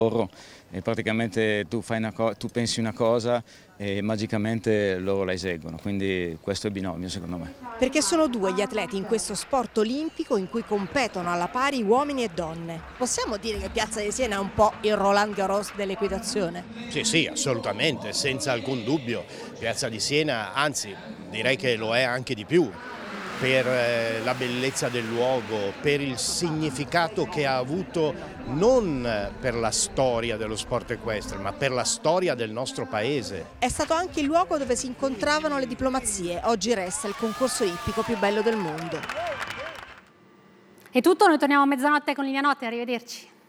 loro e praticamente tu pensi una cosa e magicamente loro la eseguono, quindi questo è il binomio secondo me. Perché sono due gli atleti in questo sport olimpico in cui competono alla pari uomini e donne. Possiamo dire che Piazza di Siena è un po' il Roland Garros dell'equitazione? Sì, assolutamente, senza alcun dubbio. Piazza di Siena, anzi, direi che lo è anche di più, per la bellezza del luogo, per il significato che ha avuto non per la storia dello sport equestre, ma per la storia del nostro paese. È stato anche il luogo dove si incontravano le diplomazie. Oggi resta il concorso ippico più bello del mondo. È tutto, noi torniamo a mezzanotte con Livia Notte, arrivederci.